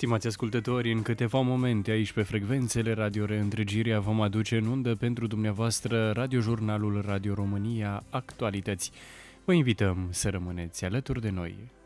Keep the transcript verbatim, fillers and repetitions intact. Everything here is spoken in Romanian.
Stimați ascultători, în câteva momente aici pe frecvențele Radio Reîntregirea vom aduce în undă pentru dumneavoastră radiojurnalul Radio România Actualități. Vă invităm să rămâneți alături de noi.